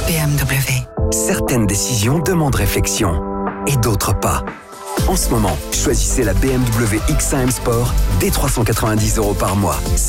BMW. Certaines décisions demandent réflexion et d'autres pas. En ce moment, choisissez la BMW X1 M Sport dès 390 € par mois.